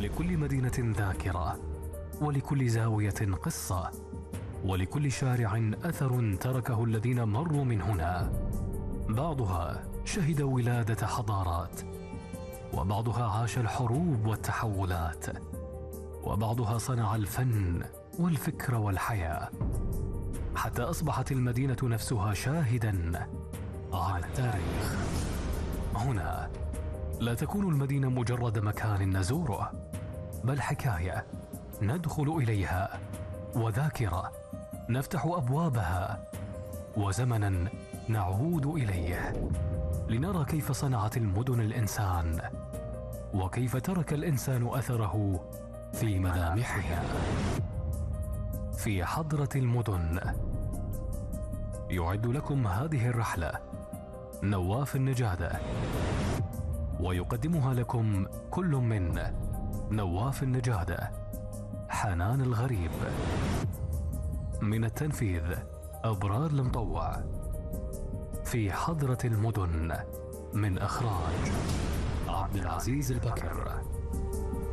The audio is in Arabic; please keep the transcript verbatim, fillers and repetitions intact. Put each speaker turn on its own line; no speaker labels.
لكل مدينة ذاكرة، ولكل زاوية قصة، ولكل شارع أثر تركه الذين مروا من هنا. بعضها شهد ولادة حضارات، وبعضها عاش الحروب والتحولات، وبعضها صنع الفن والفكر والحياة، حتى أصبحت المدينة نفسها شاهداً على التاريخ. هنا لا تكون المدينة مجرد مكان نزوره، بل حكاية ندخل إليها، وذاكرة نفتح أبوابها، وزمناً نعود إليه لنرى كيف صنعت المدن الإنسان، وكيف ترك الإنسان أثره في ملامحها. في حضرة المدن يعد لكم هذه الرحلة نواف النجادة، ويقدمها لكم كل من نواف النجادة، حنان الغريب. من التنفيذ أبرار المطوع. في حضرة المدن، من إخراج عبد العزيز البكر.